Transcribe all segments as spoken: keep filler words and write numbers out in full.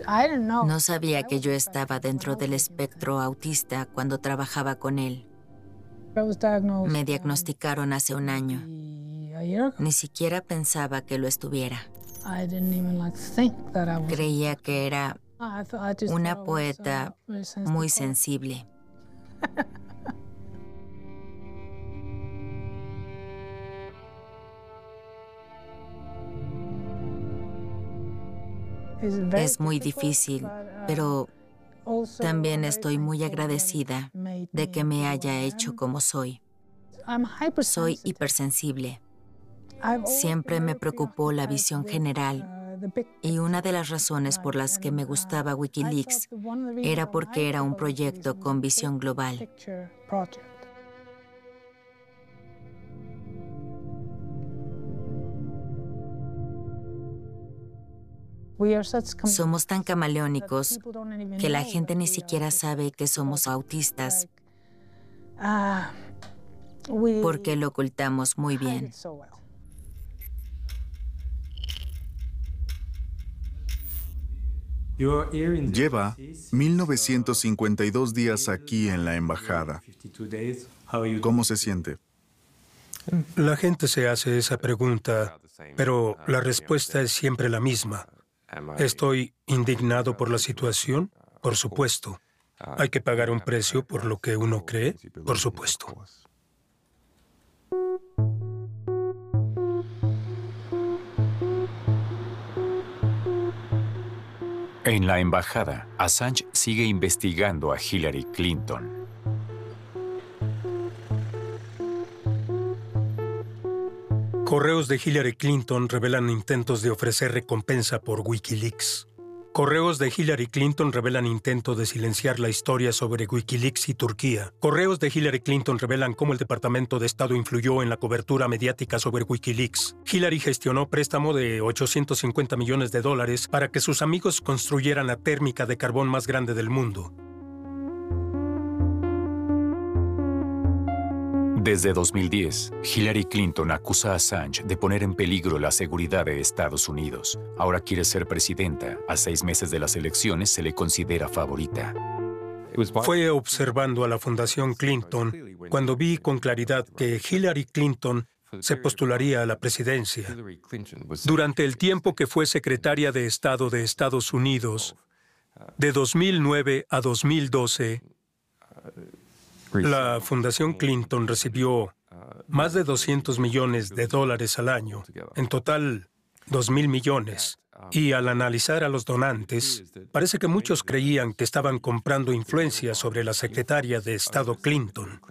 No sabía que yo estaba dentro del espectro autista cuando trabajaba con él. Me diagnosticaron hace un año. Ni siquiera pensaba que lo estuviera. Creía que era una poeta muy sensible. Es muy difícil, pero también estoy muy agradecida de que me haya hecho como soy. Soy hipersensible. Siempre me preocupó la visión general, y una de las razones por las que me gustaba Wikileaks era porque era un proyecto con visión global. Somos tan camaleónicos que la gente ni siquiera sabe que somos autistas porque lo ocultamos muy bien. Lleva mil novecientos cincuenta y dos días aquí en la embajada. ¿Cómo se siente? La gente se hace esa pregunta, pero la respuesta es siempre la misma. ¿Estoy indignado por la situación? Por supuesto. ¿Hay que pagar un precio por lo que uno cree? Por supuesto. En la embajada, Assange sigue investigando a Hillary Clinton. Correos de Hillary Clinton revelan intentos de ofrecer recompensa por Wikileaks. Correos de Hillary Clinton revelan intento de silenciar la historia sobre Wikileaks y Turquía. Correos de Hillary Clinton revelan cómo el Departamento de Estado influyó en la cobertura mediática sobre Wikileaks. Hillary gestionó préstamo de ochocientos cincuenta millones de dólares para que sus amigos construyeran la térmica de carbón más grande del mundo. Desde dos mil diez, Hillary Clinton acusa a Assange de poner en peligro la seguridad de Estados Unidos. Ahora quiere ser presidenta. A seis meses de las elecciones se le considera favorita. Fue observando a la Fundación Clinton cuando vi con claridad que Hillary Clinton se postularía a la presidencia. Durante el tiempo que fue secretaria de Estado de Estados Unidos, de dos mil nueve a dos mil doce, la Fundación Clinton recibió más de doscientos millones de dólares al año, en total dos mil millones. Y al analizar a los donantes, parece que muchos creían que estaban comprando influencia sobre la secretaria de Estado Clinton.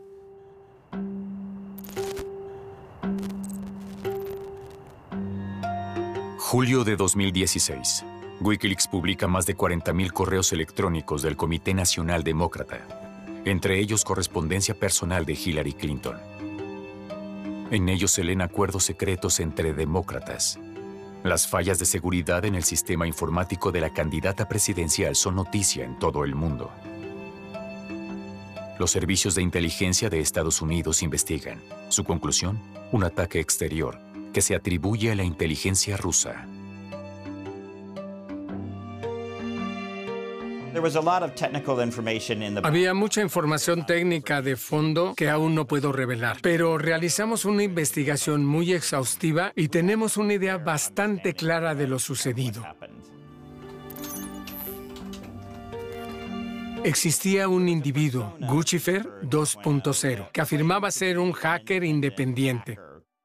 Julio de dos mil dieciséis. Wikileaks publica más de cuarenta mil correos electrónicos del Comité Nacional Demócrata, entre ellos correspondencia personal de Hillary Clinton. En ellos se leen acuerdos secretos entre demócratas. Las fallas de seguridad en el sistema informático de la candidata presidencial son noticia en todo el mundo. Los servicios de inteligencia de Estados Unidos investigan. Su conclusión, un ataque exterior que se atribuye a la inteligencia rusa. Había mucha información técnica de fondo que aún no puedo revelar, pero realizamos una investigación muy exhaustiva y tenemos una idea bastante clara de lo sucedido. Existía un individuo, Guccifer dos punto cero, que afirmaba ser un hacker independiente.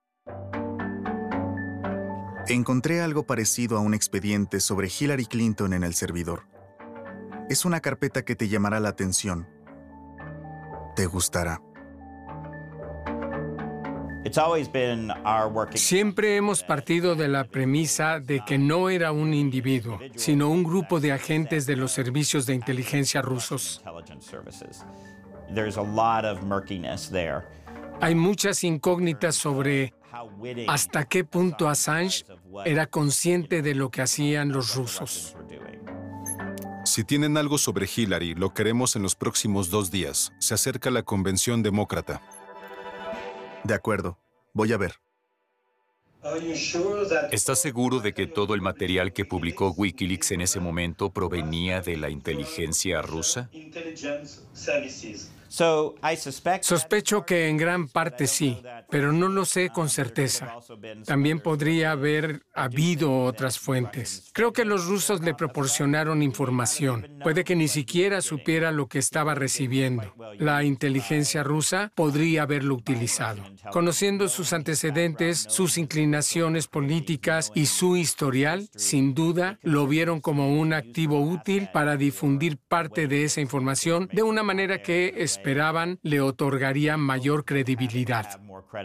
Encontré algo parecido a un expediente sobre Hillary Clinton en el servidor. Es una carpeta que te llamará la atención. Te gustará. Siempre hemos partido de la premisa de que no era un individuo, sino un grupo de agentes de los servicios de inteligencia rusos. Hay muchas incógnitas sobre hasta qué punto Assange era consciente de lo que hacían los rusos. Si tienen algo sobre Hillary, lo queremos en los próximos dos días. Se acerca la convención demócrata. De acuerdo. Voy a ver. ¿Estás seguro de que todo el material que publicó Wikileaks en ese momento provenía de la inteligencia rusa? Sospecho que en gran parte sí, pero no lo sé con certeza. También podría haber habido otras fuentes. Creo que los rusos le proporcionaron información. Puede que ni siquiera supiera lo que estaba recibiendo. La inteligencia rusa podría haberlo utilizado. Conociendo sus antecedentes, sus inclinaciones políticas y su historial, sin duda lo vieron como un activo útil para difundir parte de esa información de una manera que esperaban le otorgaría mayor credibilidad.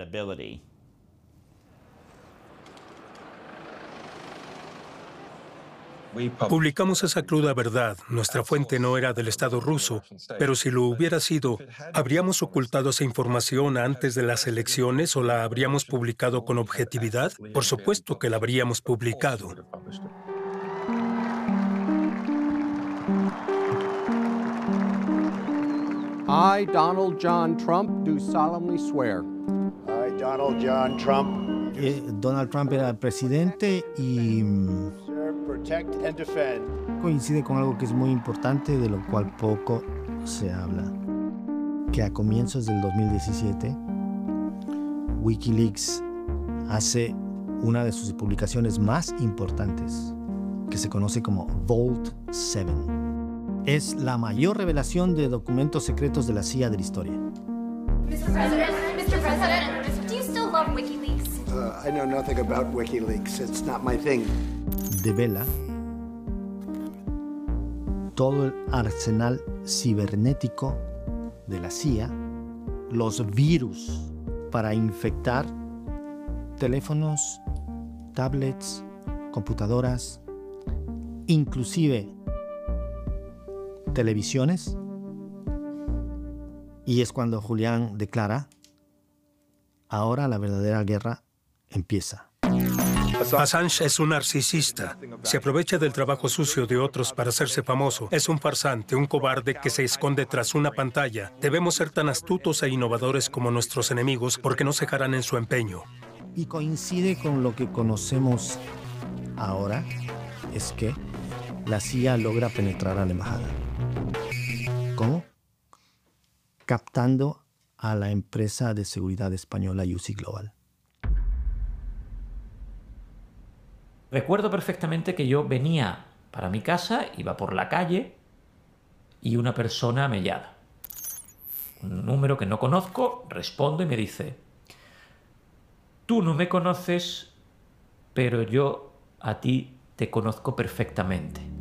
Publicamos esa cruda verdad. Nuestra fuente no era del Estado ruso, pero si lo hubiera sido, ¿habríamos ocultado esa información antes de las elecciones o la habríamos publicado con objetividad? Por supuesto que la habríamos publicado. I, Donald John Trump, do solemnly swear. I, Donald John Trump. Eh, Donald Trump era presidente y Serve, protect, and defend. coincide con algo que es muy importante, de lo cual poco se habla. Que a comienzos del dos mil diecisiete, Wikileaks hace una de sus publicaciones más importantes, que se conoce como Vault siete. Es la mayor revelación de documentos secretos de la C I A de la historia. mister President, mister President, do you still love WikiLeaks? Uh, I know nothing about WikiLeaks. It's not my thing. Devela todo el arsenal cibernético de la C I A, los virus para infectar teléfonos, tablets, computadoras, inclusive televisiones. Y es cuando Julián declara: ahora la verdadera guerra empieza. Assange es un narcisista. Se aprovecha del trabajo sucio de otros para hacerse famoso. Es un farsante, un cobarde que se esconde tras una pantalla. Debemos ser tan astutos e innovadores como nuestros enemigos porque no cejarán en su empeño. Y coincide con lo que conocemos ahora, es que la C I A logra penetrar a la embajada. ¿Cómo? Captando a la empresa de seguridad española U C Global. Recuerdo perfectamente que yo venía para mi casa, iba por la calle y una persona me llama. Un número que no conozco, respondo y me dice: tú no me conoces, pero yo a ti te conozco perfectamente.